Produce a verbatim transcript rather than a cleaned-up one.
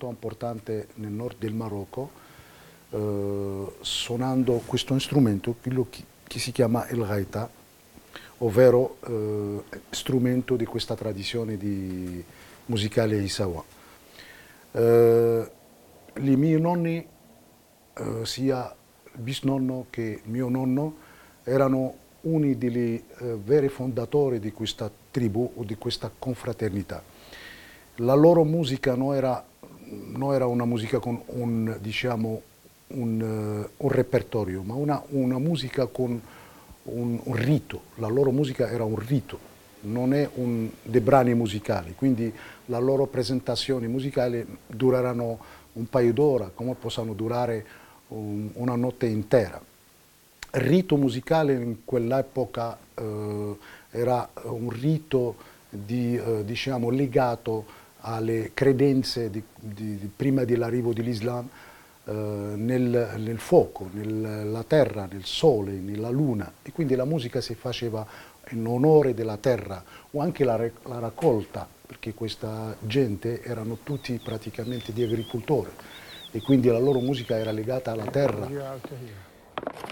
molto importante nel nord del Marocco, eh, suonando questo strumento quello che, che si chiama il gaita, ovvero eh, strumento di questa tradizione di musicale Isawa. Eh, I miei nonni, eh, sia il bisnonno che il mio nonno, erano uno dei eh, veri fondatori di questa tribù o di questa confraternità. La loro musica non era, non era una musica con un, diciamo, un, uh, un repertorio, ma una, una musica con un, un rito. La loro musica era un rito, non è un, dei brani musicali, quindi la loro presentazioni musicali dureranno un paio d'ore, come possono durare un, una notte intera. Il rito musicale in quell'epoca eh, era un rito di, eh, diciamo, legato alle credenze di, di, di prima dell'arrivo dell'Islam eh, nel, nel fuoco, nella terra, nel sole, nella luna, e quindi la musica si faceva in onore della terra o anche la, la raccolta, perché questa gente erano tutti praticamente di agricoltori e quindi la loro musica era legata alla terra.